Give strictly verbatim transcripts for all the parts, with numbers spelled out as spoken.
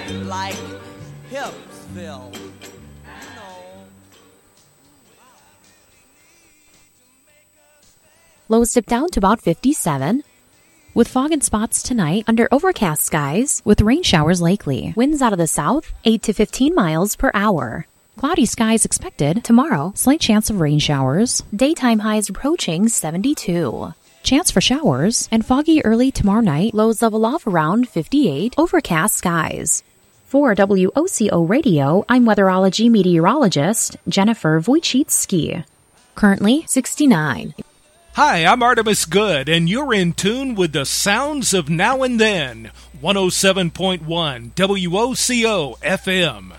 like Hillsville. Lows dip down to about fifty-seven. With fog and spots tonight under overcast skies with rain showers likely. Winds out of the south, eight to fifteen miles per hour. Cloudy skies expected tomorrow. Slight chance of rain showers. Daytime highs approaching seventy-two. Chance for showers and foggy early tomorrow night. Lows level off around fifty-eight. Overcast skies. For W O C O Radio, I'm weatherology meteorologist Jennifer Wojcicki. Currently sixty-nine. Hi, I'm Artemis Good, and you're in tune with the sounds of Now and Then, one oh seven point one W O C O F M.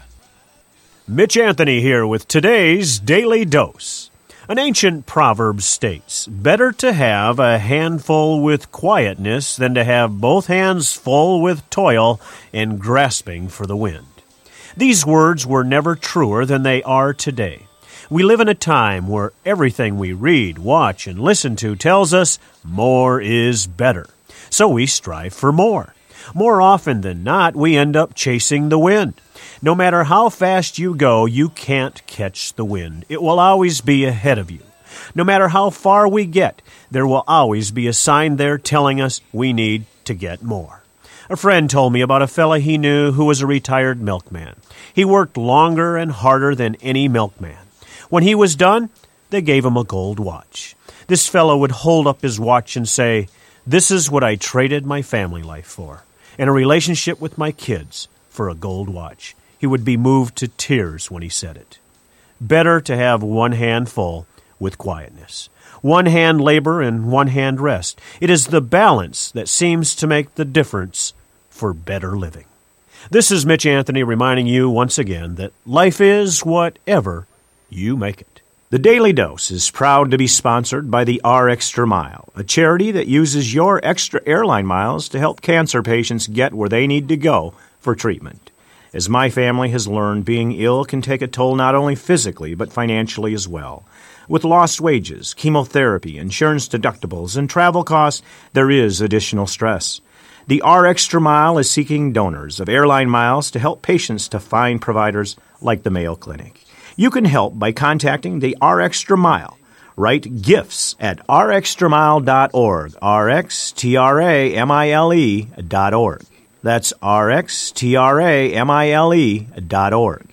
Mitch Anthony here with today's Daily Dose. An ancient proverb states, better to have a handful with quietness than to have both hands full with toil and grasping for the wind. These words were never truer than they are today. We live in a time where everything we read, watch, and listen to tells us more is better. So we strive for more. More often than not, we end up chasing the wind. No matter how fast you go, you can't catch the wind. It will always be ahead of you. No matter how far we get, there will always be a sign there telling us we need to get more. A friend told me about a fella he knew who was a retired milkman. He worked longer and harder than any milkman. When he was done, they gave him a gold watch. This fellow would hold up his watch and say, "This is what I traded my family life for, and a relationship with my kids for a gold watch." He would be moved to tears when he said it. Better to have one hand full with quietness. One hand labor and one hand rest. It is the balance that seems to make the difference for better living. This is Mitch Anthony reminding you once again that life is whatever you make it. The Daily Dose is proud to be sponsored by the R Extra Mile, a charity that uses your extra airline miles to help cancer patients get where they need to go for treatment. As my family has learned, being ill can take a toll not only physically but financially as well. With lost wages, chemotherapy, insurance deductibles, and travel costs, there is additional stress. The R Extra Mile is seeking donors of airline miles to help patients to find providers like the Mayo Clinic. You can help by contacting the R Extra Mile. Write gifts at r extra mile dot org, R X T R A M I L E dot org. That's R X T R A M I L E dot org.